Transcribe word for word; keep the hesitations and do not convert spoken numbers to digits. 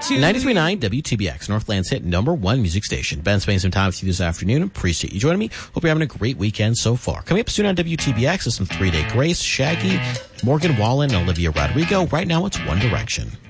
ninety-three point nine W T B X, Northland's hit number one music station. Ben spending some time with you this afternoon. Appreciate you joining me. Hope you're having a great weekend so far. Coming up soon on W T B X is some Three Day Grace, Shaggy, Morgan Wallen, and Olivia Rodrigo. Right now, it's One Direction.